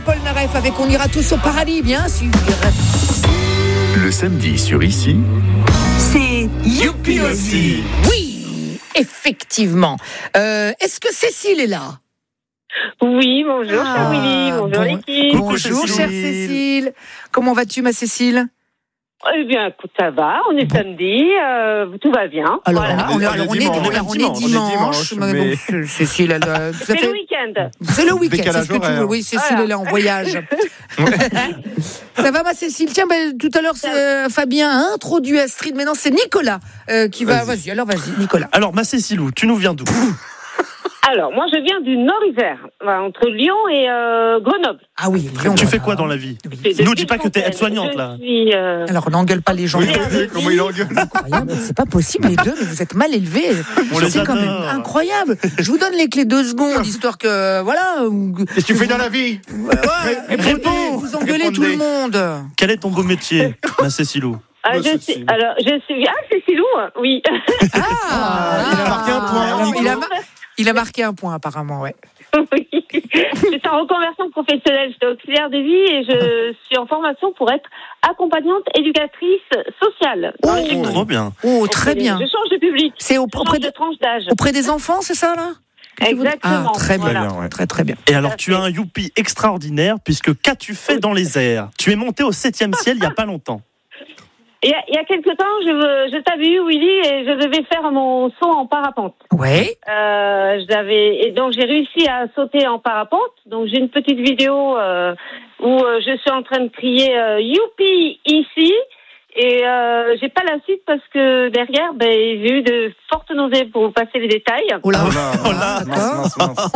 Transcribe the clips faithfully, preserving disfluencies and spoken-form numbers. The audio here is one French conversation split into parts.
Paul Naref avec On ira tous au paradis, bien sûr. Le samedi sur Ici, c'est Youpi aussi. Oui, effectivement. Euh, est-ce que Cécile est là? Oui, bonjour, Ah, cher Willy, bonjour bon- l'équipe. Bonjour, chère Cécile. Comment vas-tu, ma Cécile? Eh bien, écoute, ça va, on est samedi, euh, tout va bien. Alors, voilà. on, est, alors, on, est, dimanche, alors, on est dimanche, dimanche, on est dimanche, mais mais- bon, Cécile, elle, euh, ça C'est fait- le week-end. c'est le week-end, c'est Décalage ce que tu veux. horaire. Oui, Cécile, Voilà. elle est en voyage. Ça va, ma Cécile? Tiens, ben, tout à l'heure, c'est, euh, Fabien a introduit Astrid. Maintenant, c'est Nicolas euh, qui va. Vas-y. alors vas-y, Nicolas. Alors, ma Cécilou, tu nous viens d'où? Alors, moi, je viens du Nord-Isère, voilà, entre Lyon et euh, Grenoble. Ah oui, Lyon. Tu fais quoi dans la vie? Oui. C'est Nous, depuis dis pas que t'es Fontaine. aide-soignante, Je là. suis, euh, Alors, n'engueule pas les gens. Oui. Comment il engueule? Incroyable, c'est pas possible les deux, mais vous êtes mal élevés. On les C'est quand même adore. incroyable. Je vous donne les clés deux secondes, histoire que voilà. Qu'est-ce que tu fais dans la vie? Répondez, vous engueulez tout le monde. Quel est ton beau métier, ma Cécilou? ah, Bah, je c'est- suis, alors, je suis, ah, c'est Silou, oui. Ah, il a marqué un point, Nico. Il a, mar- il a marqué un point apparemment, ouais. Oui. J'étais en reconversion professionnelle, j'étais auxiliaire de vie et je suis en formation pour être accompagnante éducatrice sociale. dans les écoles. Trop bien. Oh, très bien. Je change de public. C'est au- Je auprès change de, de tranche d'âge. auprès des enfants, c'est ça là? Exactement. Ah, très bien, Voilà. Très bien, ouais. très très bien. Et alors, tu as un youpi extraordinaire, puisque qu'as-tu fait dans les airs? Tu es monté au septième ciel il n'y a pas longtemps. Il y a, il y a quelque temps, je, je t'avais eu, Willy, et je devais faire mon saut en parapente. Ouais. Euh, je l'avais- et donc, j'ai réussi à sauter en parapente. Donc, j'ai une petite vidéo euh, où euh, je suis en train de crier euh, « Youpi !» ici. Et euh, j'ai pas la suite parce que derrière, ben, j'ai eu de fortes nausées pour vous passer les détails. Oh là, Oh là, d'accord.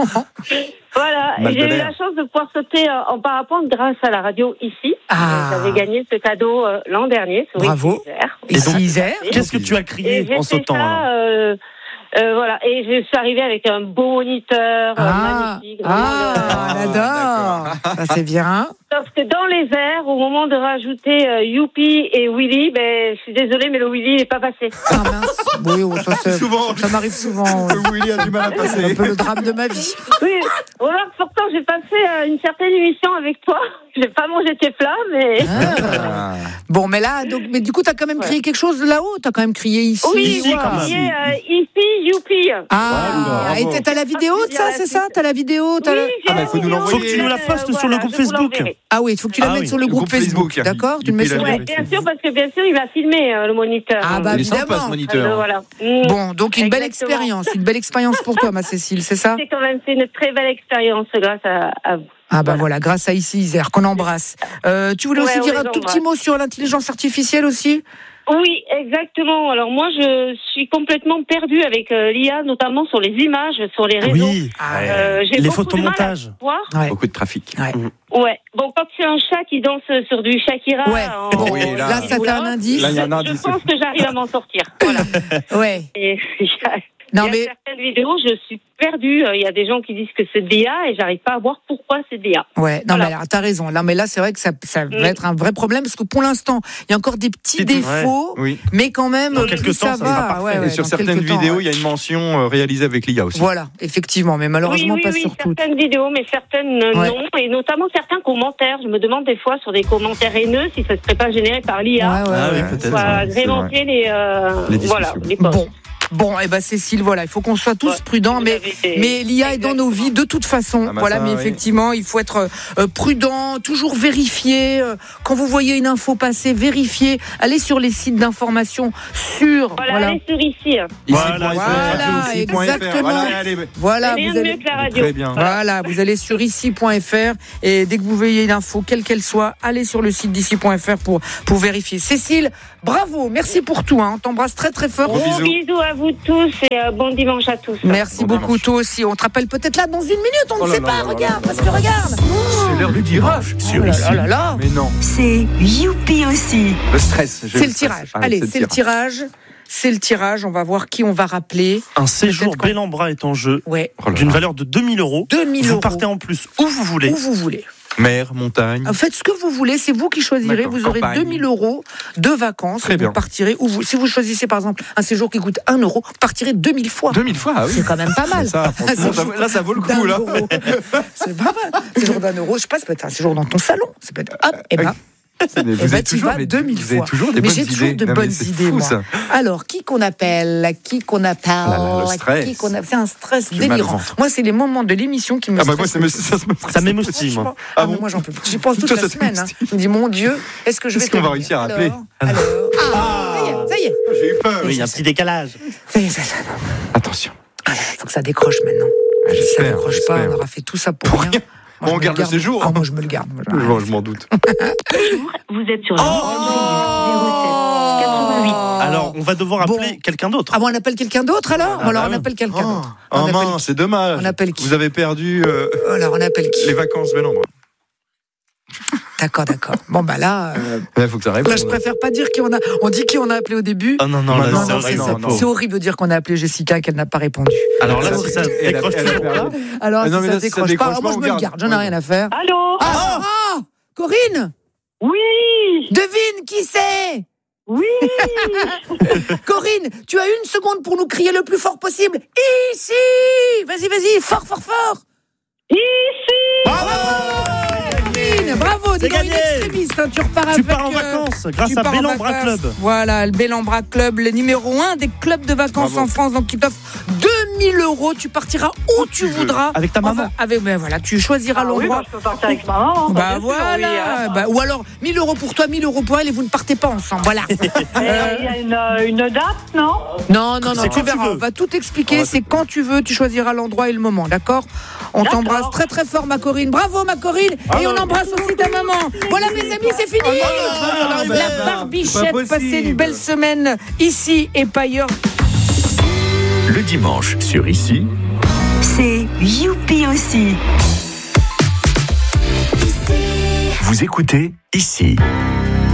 Voilà, Mal et de j'ai eu l'air. la chance de pouvoir sauter euh, en parapente grâce à la radio ici. Ah. J'avais gagné ce cadeau euh, l'an dernier. sur Bravo. Isère. Et donc- si Isère? Qu'est-ce que tu as Et crié j'ai en fait sautant? ça, alors euh, euh, voilà, et je suis arrivée avec un beau moniteur euh, Ah, magnifique. vraiment, ah, euh, on adore. Ça c'est bien. Sauf que dans les airs, au moment de rajouter euh, Youpi et Willy, ben, je suis désolée, mais le Willy n'est pas passé. Ah mince. Oui, oh, ça, c'est- Souvent. ça m'arrive souvent. oui. Willy a du mal à C'est un peu le drame de ma vie. Oui, remarque, pourtant, j'ai passé euh, une certaine émission avec toi. Je n'ai pas mangé tes plats, mais... Ah. Bon, mais là, donc, mais du coup, t'as quand même crié quelque chose là-haut. T'as quand même crié ici. Oui, Ici, voilà. quand même. Qui est, euh, ici, Youpi. Ah, Voilà. et t'as- t'as la vidéo de ça, c'est ça? T'as la vidéo? t'as Oui, la- j'ai Ah, bah, la faut nous vidéo, l'envoyer. Faut que tu nous la euh, postes sur le groupe je vous Facebook. l'enverrai. Ah oui, il faut que tu la Ah mettes oui, sur le le groupe groupe Facebook. Facebook. D'accord? Tu le mets Youpi, sur la le Ouais, bien sûr, parce que bien sûr, il va filmer euh, le moniteur. Ah bah Il est sympa, évidemment. ce Euh, moniteur. voilà. Mm. Bon, donc une belle Exactement. expérience, une belle expérience pour toi, ma Cécile, c'est ça? C'est quand même fait une très belle expérience grâce à, à vous. Ah bah voilà, grâce à Ici Isère, qu'on embrasse. Euh, tu voulais Ouais, aussi on dire les un tout embrasse. petit mot sur l'intelligence artificielle aussi? Oui, exactement. Alors moi, je suis complètement perdue avec euh, l'I A, notamment sur les images, sur les réseaux. Oui, Euh, j'ai les beaucoup de mal à photomontages. voir. Ouais. Beaucoup de trafic. Ouais. Ouais. Bon, quand c'est un chat qui danse sur du Shakira, Ouais. en- Bon, Oui, là, là- ça fait un indice. Là, il y a un je indice. pense que j'arrive à m'en sortir. Voilà. Ouais. Et il y a, Non il y a mais certaines vidéos, je suis perdue. Il y a des gens qui disent que c'est de l'I A et j'arrive pas à voir pourquoi c'est de l'I A. ouais, non Voilà. mais alors, t'as raison. Là, mais là, c'est vrai que ça, ça va Mm. être un vrai problème parce que pour l'instant, il y a encore des petits C'est- défauts, Oui. mais quand même, Dans plus quelques ça temps, ça va. sera parfait. Ouais, ouais, Et sur dans certaines quelques temps, vidéos, ouais. il y a une mention euh, réalisée avec l'I A aussi. Voilà, effectivement, mais malheureusement oui, oui, pas oui, sur toutes. certaines vidéos, mais certaines euh, Ouais. non, et notamment certains commentaires. Je me demande des fois sur des commentaires haineux si ça ne serait pas généré par l'I A. Ouais, ouais, Ah oui, ouais. peut-être. Pour ouais. agrémenter les, euh, Les voilà, discussions. les posts. Bon, bon, et ben Cécile, voilà, il faut qu'on soit tous Ouais, prudents, vous mais avez été- mais l'I A est dans nos vies de toute façon. Ah bah voilà, ça, mais oui. effectivement, il faut être euh, prudent, toujours vérifier. euh, quand vous voyez une info passer, vérifier. Allez sur les sites d'information sûrs. Voilà, Voilà, allez sur ici. Voilà, Voilà, exactement. Voilà, allez, voilà, Rien vous de allez. mieux que la radio. très bien. Voilà, vous allez sur ici point f r et dès que vous voyez une info, quelle qu'elle soit, allez sur le site d'ici point f r pour, pour vérifier. Cécile, bravo, merci pour tout. Hein. On t'embrasse très très fort. Gros Gros bisous. bisous à vous tous et euh, bon dimanche à tous. Merci Bon beaucoup, dimanche. toi aussi. On te rappelle peut-être là dans une minute, on Oh ne là sait là pas. là là Regarde, là parce là que là. regarde. C'est l'heure du tirage Oh sur là ici. là là là. Mais non, C'est Youpi aussi. le stress. j'ai C'est le stress. tirage. Ah, Allez, c'est le tirage. C'est le tirage. On va voir qui on va rappeler. Un séjour Peut-être qu'on- Bellambra est en jeu Ouais, Oh là d'une là. valeur de deux mille euros. deux mille Vous euros. partez en plus où vous voulez. Où vous voulez. Mer, montagne. Faites ce que vous voulez, c'est vous qui choisirez. D'accord, Vous aurez campagne. deux mille euros de vacances. Très vous bien. partirez. Ou vous, si vous choisissez par exemple un séjour qui coûte un euro, vous partirez deux mille fois. deux mille fois, ah oui. C'est quand même pas mal. Ça, franchement, ça- là, ça vaut le D'un coup, là. euro. C'est pas mal. Séjour d'un euro, je sais pas, ça peut être un séjour dans ton salon. Ça peut être hop, et ben. Mais Eh vous ben, avez tu toujours, vas mais deux mille vous avez fois. toujours des Mais bonnes j'ai idées. toujours de Non, mais bonnes c'est idées, fou, moi. ça. Alors, qui qu'on appelle Qui qu'on appelle Ah là là, le stress. Qui qu'on a- C'est un stress J'ai mal au délirant. ventre. Moi, c'est les moments de l'émission qui me Ah bah moi, stressent ça me, le ça, plus. me- Ça m'émoustille, moi. Franchement. Ah Ah, mais bon moi, j'en peux plus. J'y pense toute Toi, la ça semaine. Hein. t'émoustille. Je me dis, mon Dieu, est-ce que je vais Qu'est-ce qu'on va tenir réussir à Alors, appeler Alors, ah, ça y est, ça y est. J'ai eu peur. Oui, il y a un petit décalage. Ça y est, ça, ça. Attention. Ah, faut que ça décroche maintenant. Ah, Si ça j'espère, décroche pas, j'espère. on aura fait tout ça pour, Pour rien. rien. Moi, On je me garde le séjour, Ah, hein. moi, je me le garde. Moi, je- Bon, je m'en doute. Vous êtes sur Oh la quatre-vingt-huit. Alors, on va devoir Bon. appeler quelqu'un d'autre. Ah bon, on appelle quelqu'un d'autre alors Ah, Alors bah on oui. appelle quelqu'un Oh, d'autre. On oh appelle mince, c'est dommage. On appelle qui Vous avez perdu euh, Alors on appelle qui les vacances Belle-Ambre. D'accord, d'accord. Bon bah là, euh, Il faut que ça réponde. là je préfère pas dire qui on a. On dit qui on a appelé au début. Oh non, non, Non, là, non, c'est non, horrible, non, sa non. pauvre. C'est horrible de dire qu'on a appelé Jessica et qu'elle n'a pas répondu. Alors là, Elle a- si ça elle a- décroche elle a toujours pas. perdu. Alors Ah non, si mais ça là, si ça décroche pas, décroche ah, moi pas, je on me le garde. garde, j'en ai rien à faire. Allô Ah, ah Corinne, Oui devine qui c'est. Oui Corinne, tu as une seconde pour nous crier le plus fort possible. Ici. Vas-y, vas-y, fort, fort, fort. Ici Corinne, bravo, C'est dis donc, une gagné. extrémiste, hein, tu repars Tu avec, pars en euh, vacances grâce tu à pars en Bellambra vacances. Club. Voilà, le Bellambra Club, le numéro un des clubs de vacances Bravo. en France, donc qui t'offre deux mille euros. Tu partiras où tu tu veux. voudras. Avec ta maman. Enfin, avec, ben voilà, tu choisiras Ah oui, l'endroit. bah, je peux partir avec maman. hein, Bah bien sûr, voilà, oui, hein. bah, ou alors mille euros pour toi, mille euros pour elle et vous ne partez pas ensemble. Voilà. Et Il y a une, euh, une date, non Non, non, non, C'est tu quand tu verras. veux. On va tout On expliquer. va C'est quand tu veux. Tu choisiras l'endroit et le moment, d'accord? On D'accord. t'embrasse très très fort, ma Corinne. Bravo, ma Corinne. Et on embrasse aussi ta maman. Voilà, mes amis, c'est fini. non, non, La non, barbichette. c'est pas Passez une possible. belle semaine ici et pas ailleurs. Le dimanche sur Ici, C'est Youpi aussi. vous écoutez Ici.